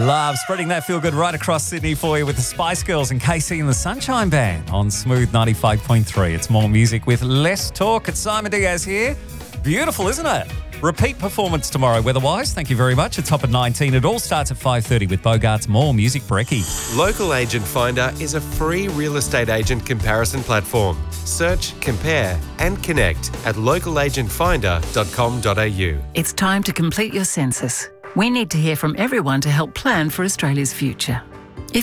Love spreading that feel good right across Sydney for you with the Spice Girls and KC and the Sunshine Band on Smooth 95.3. It's more music with less talk. It's Simon Diaz here. Beautiful, isn't it? Repeat performance tomorrow weather-wise. Thank you very much. It's top at 19. It all starts at 5:30 with Bogart's More Music Brekkie. Local Agent Finder is a free real estate agent comparison platform. Search, compare and connect at localagentfinder.com.au. It's time to complete your census. We need to hear from everyone to help plan for Australia's future.